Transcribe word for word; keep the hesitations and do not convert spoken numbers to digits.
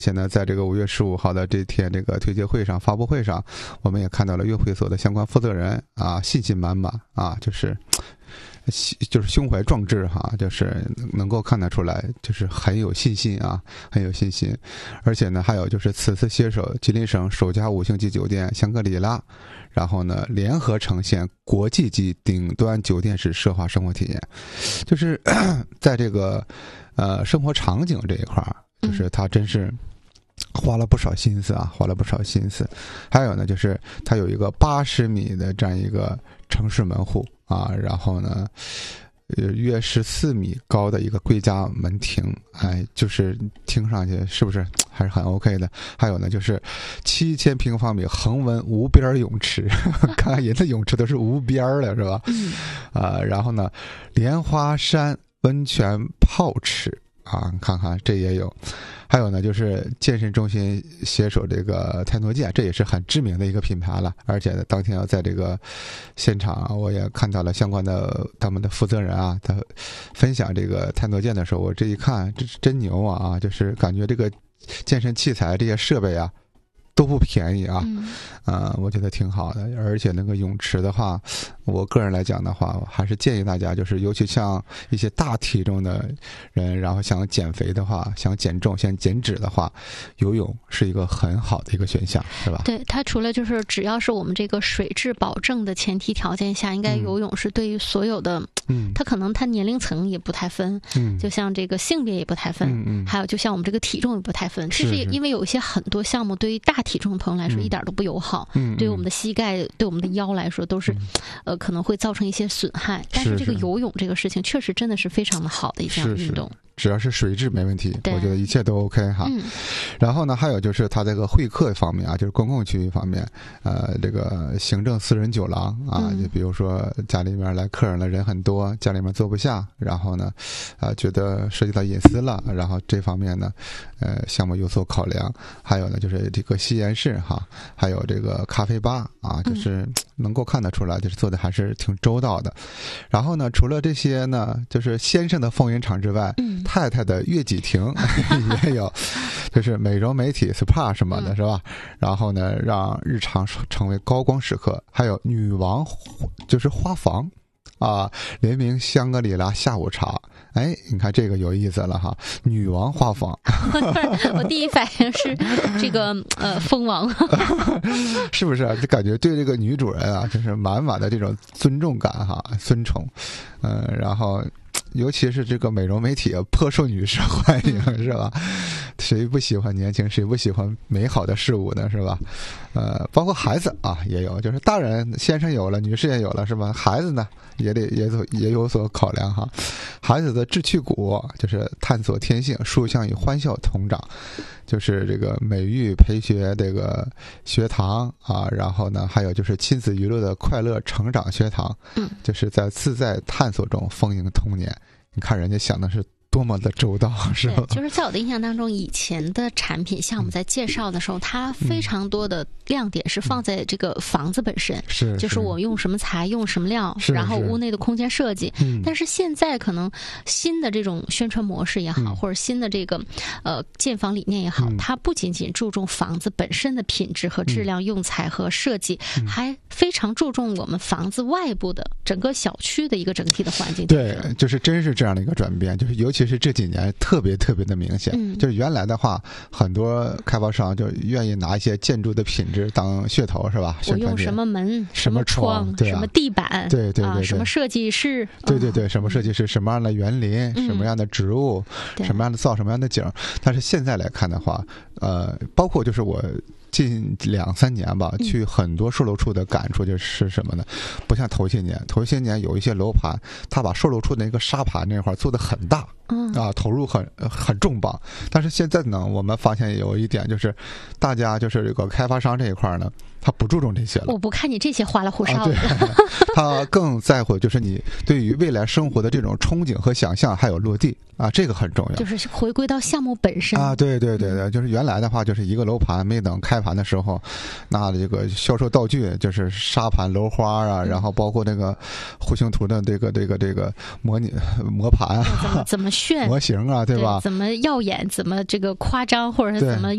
现在在这个五月十五号的这天这个推介会上发布会上，我们也看到了悦会所的相关负责人啊，信心满满啊，就是就是胸怀壮志哈，就是能够看得出来，就是很有信心啊，很有信心。而且呢，还有就是此次携手吉林省首家五星级酒店香格里拉，然后呢联合呈现国际级顶端酒店式奢华生活体验，就是在这个呃生活场景这一块儿，就是它真是花了不少心思啊，花了不少心思。还有呢，就是它有一个八十米的这样一个城市门户啊，然后呢，呃，约十四米高的一个归家门庭，哎，就是听上去是不是还是很 OK 的？还有呢，就是七千平方米恒温无边泳池，看看人的泳池都是无边的，是吧？啊，然后呢，莲花山温泉泡池。啊，看看这也有，还有呢，就是健身中心携手这个泰诺健，这也是很知名的一个品牌了。而且呢，当天要在这个现场，我也看到了相关的他们的负责人啊，他分享这个泰诺健的时候，我这一看，这是真牛啊！就是感觉这个健身器材这些设备啊都不便宜啊，嗯、呃，我觉得挺好的。而且那个泳池的话，我个人来讲的话，还是建议大家，就是尤其像一些大体重的人，然后想减肥的话，想减重、想减脂的话，游泳是一个很好的一个选项，是吧？ 对，它除了就是只要是我们这个水质保证的前提条件下，应该游泳是对于所有的，嗯，它可能它年龄层也不太分，嗯，就像这个性别也不太分，嗯嗯，还有就像我们这个体重也不太分，其实因为有一些很多项目对于大体重的朋友来说一点都不友好，嗯，对于我们的膝盖、对我们的腰来说都是，呃，可能会造成一些损害。但是这个游泳这个事情确实真的是非常的好的一项运动。 只要是水质没问题，我觉得一切都 OK 哈。嗯、然后呢，还有就是它这个会客方面啊，就是公共区域方面，呃，这个行政私人酒廊啊，嗯、就比如说家里面来客人了，人很多，家里面坐不下，然后呢，啊、呃，觉得涉及到隐私了，然后这方面呢，呃，项目有所考量。还有呢，就是这个吸烟室哈，还有这个咖啡吧啊，就是能够看得出来，就是做的还是挺周到的。然后呢，除了这些呢，就是先生的风云场之外，嗯。太太的月季亭也有，就是美容美体 S P A 什么的，是吧？然后呢，让日常成为高光时刻。还有女王就是花房啊，联名香格里拉下午茶。哎，你看这个有意思了哈，女王花房。 我第一反应是这个呃蜂王， 是不是啊？就感觉对这个女主人啊，就是满满的这种尊重感哈，尊崇。嗯、呃，然后。尤其是这个美容美体颇受女士欢迎，是吧？谁不喜欢年轻，谁不喜欢美好的事物呢，是吧？呃，包括孩子啊也有，就是大人先生有了，女士也有了，是吧？孩子呢也得也有也有所考量哈。孩子的志趣谷就是探索天性，书香与欢笑同长，就是这个美育培学这个学堂啊，然后呢还有就是亲子娱乐的快乐成长学堂，嗯，就是在自在探索中丰盈童年。你看人家想的是多么的周到，是吧？ 对，就是在我的印象当中，以前的产品项目在介绍的时候，嗯、它非常多的亮点是放在这个房子本身， 是、嗯、 就是我用什么材、用什么料，然后屋内的空间设计。嗯、但是现在可能新的这种宣传模式也好，嗯、或者新的这个呃建房理念也好，嗯、它不仅仅注重房子本身的品质和质量、嗯、用材和设计，嗯、还非常注重我们房子外部的整个小区的一个整体的环境。 对，就是真是这样的一个转变，就是尤其。其实这几年特别特别的明显，嗯、就是原来的话，很多开发商就愿意拿一些建筑的品质当噱头，是吧？ 我用什么门、 什么窗、 对啊、 什么地板， 对对 对, 对、 啊，什么设计师， 对对对，什么设计师，什么样的园林，嗯、什么样的植物，嗯、什么样的造，什么样的景。但是现在来看的话，呃，包括就是我。近两三年吧，去很多售楼处的感触就是什么呢？不像头些年，头些年有一些楼盘，他把售楼处的那个沙盘那块做得很大，嗯啊，投入很很重磅。但是现在呢，我们发现有一点就是，大家就是这个开发商这一块呢，他不注重这些了。 我不看你这些花里胡哨的，啊、他更在乎就是你对于未来生活的这种憧憬和想象，还有落地啊，这个很重要。 就是回归到项目本身啊，对对对对，就是原来的话，就是一个楼盘没等开盘的时候，那这个销售道具就是沙盘、楼花啊，然后包括那个户型图的这个这个这个模拟模盘啊， 怎么怎么炫模型啊，对吧？ 对怎么耀眼，怎么这个夸张，或者是怎么